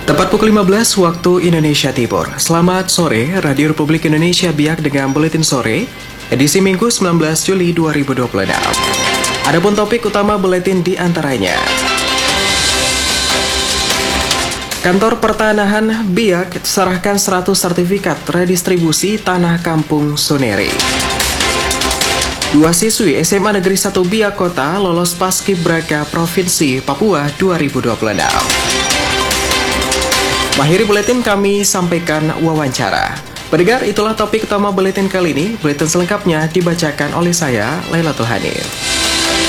Tepat pukul 15 waktu Indonesia Timur. Selamat sore, Radio Republik Indonesia Biak dengan Buletin Sore, edisi Minggu 19 Juli 2026. Adapun topik utama buletin di antaranya. Kantor Pertanahan Biak serahkan 100 sertifikat redistribusi tanah kampung Sonere. 2 siswi SMA Negeri 1 Biak Kota lolos Paskibraka Provinsi Papua 2026. Mengakhiri buletin kami sampaikan wawancara. Pendengar, itulah topik utama buletin kali ini. Buletin selengkapnya dibacakan oleh saya, Lailatul Hanif.